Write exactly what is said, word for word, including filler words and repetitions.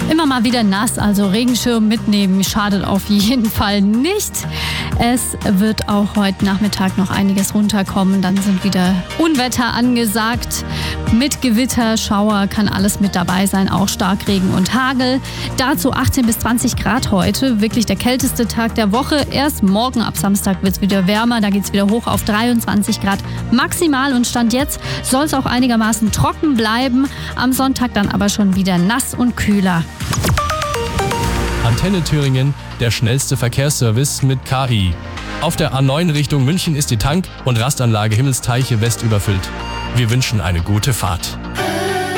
Immer mal wieder nass, also Regenschirm mitnehmen schadet auf jeden Fall nicht. Es wird auch heute Nachmittag noch einiges runterkommen. Dann sind wieder Unwetter angesagt. Mit Gewitter, Schauer kann alles mit dabei sein, auch Starkregen und Hagel. Dazu achtzehn bis zwanzig Grad heute, wirklich der kälteste Tag der Woche. Erst morgen ab Samstag wird es wieder wärmer, da geht es wieder hoch auf dreiundzwanzig Grad maximal. Und Stand jetzt soll es auch einigermaßen trocken bleiben. Am Sonntag dann aber schon wieder nass und kühler. Antenne Thüringen, der schnellste Verkehrsservice mit K I. Auf der A neun Richtung München ist die Tank- und Rastanlage Himmelsteiche West überfüllt. Wir wünschen eine gute Fahrt.